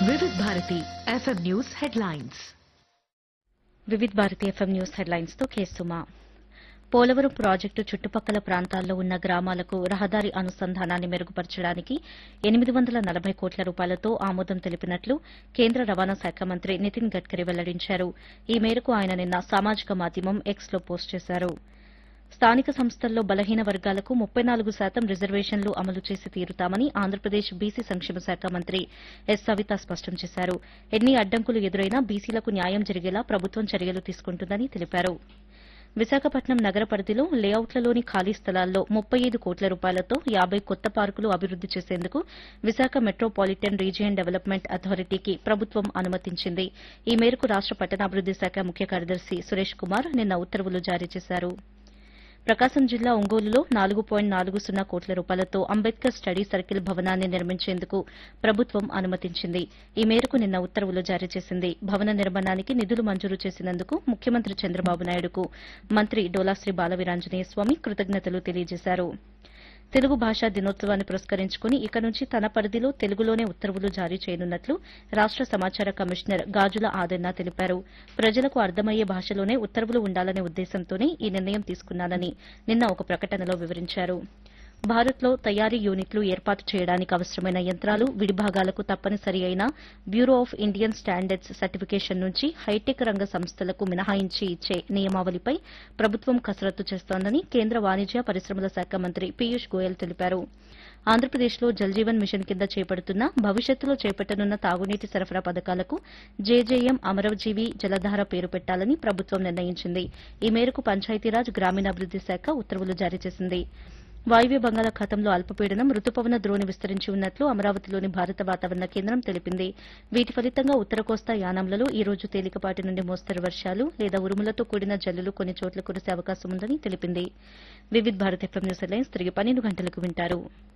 వివిధ Bharati FM news headlines. వివిధ Bharati FM news headlines తో కేసుమా. పోలవరం ప్రాజెక్టు చుట్టుపక్కల ప్రాంతాల్లో ఉన్న గ్రామాలకు రహదారి అనుసంధానాన్ని మెరుగుపరచడానికి 840 కోట్ల రూపాయలతో ఆమోదం తెలిపినట్లు కేంద్ర రవాణా శాఖ మంత్రి నితిన్ గడ్కరీ వెల్లడించారు. ఈ మేరకు ఆయన నిన్న సామాజిక మాధ్యమం ఎక్స్లో పోస్ట్ చేశారు. స్థానిక సంస్థల్లో బలహీన వర్గాలకు 34% రిజర్వేషన్లు అమలు చేసి తీరుతామని ఆంధ్రప్రదేశ్ బీసీ సంక్షేమ శాఖ మంత్రి ఎస్ సవిత స్పష్టం చేశారు. ఎన్ని అడ్డంకులు ఎదురైనా బీసీలకు న్యాయం జరిగేలా ప్రభుత్వం చర్యలు తీసుకుంటుందని తెలిపారు. విశాఖపట్నం నగర పరిధిలో లేఅవుట్లలోని ఖాళీ స్థలాల్లో 35 కోట్ల రూపాయలతో 50 కొత్త పార్కులు అభివృద్ది చేసేందుకు విశాఖ మెట్రోపాలిటన్ రీజియన్ డెవలప్మెంట్ అథారిటీకి ప్రభుత్వం అనుమతించింది. ఈ మేరకు రాష్ట పట్టణాభివృద్ది శాఖ ముఖ్య కార్యదర్శి సురేష్ కుమార్ నిన్న ఉత్తర్వులు జారీ చేశారు. ప్రకాశం జిల్లా ఒంగోలులో 4.40 కోట్ల రూపాయలతో అంబేద్కర్ స్టడీ సర్కిల్ భవనాన్ని నిర్మించేందుకు ప్రభుత్వం అనుమతించింది. ఈ మేరకు నిన్న ఉత్తర్వులు జారీ చేసింది. భవన నిర్మాణానికి నిధులు మంజూరు చేసినందుకు ముఖ్యమంత్రి చంద్రబాబు నాయుడుకు మంత్రి డోలాశ్రీ బాలవీరాంజనేయ స్వామి కృతజ్ఞతలు తెలియజేశారు. తెలుగు భాషా దినోత్సవాన్ని పురస్కరించుకుని ఇక నుంచి తన పరిధిలో తెలుగులోనే ఉత్తర్వులు జారీ చేయనున్నట్లు రాష్ట సమాచార కమిషనర్ గాజుల ఆదెన్న తెలిపారు. ప్రజలకు అర్థమయ్యే భాషలోనే ఉత్తర్వులు ఉండాలనే ఉద్దేశంతోనే ఈ నిర్ణయం తీసుకున్నానని నిన్న ఒక ప్రకటనలో వివరించారు. భారత్లో తయారీ యూనిట్లు ఏర్పాటు చేయడానికి అవసరమైన యంత్రాలు, విడిభాగాలకు తప్పనిసరి అయిన bureau of Indian standards certification నుంచి హైటెక్ రంగ సంస్థలకు మినహాయించి ఇచ్చే నియమావళిపై ప్రభుత్వం కసరత్తు చేస్తోందని కేంద్ర వాణిజ్య పరిశ్రమల శాఖ మంత్రి పీయూష్ గోయల్ తెలిపారు. ఆంధ్రప్రదేశ్లో జల్జీవన్ మిషన్ కింద చేపడుతున్న, భవిష్యత్తులో చేపట్టనున్న తాగునీటి సరఫరా పథకాలకు జేజేఎం అమరజీవి జలధార పేరు పెట్టాలని ప్రభుత్వం నిర్ణయించింది. ఈ మేరకు పంచాయతీరాజ్ గ్రామీణాభివృద్ది శాఖ ఉత్తర్వులు జారీ చేసింది. వాయువ్య బంగాళాఖాతంలో అల్పపీడనం రుతుపవన ద్రోణి విస్తరించి ఉన్నట్లు అమరావతిలోని భారత వాతావరణ కేంద్రం తెలిపింది. వీటి ఫలితంగా ఉత్తర కోస్తా యానాంలలో ఈ రోజు తేలికపాటి నుండి మోస్తరు వర్షాలు లేదా ఉరుములతో కూడిన జల్లులు కొన్ని చోట్ల కురిసే అవకాశం ఉందని తెలిపింది. వివిధ భారత్ ఎఫ్ఎం న్యూస్ హెడ్లైన్స్ తిరిగి 12 గంటలకు వింటారు.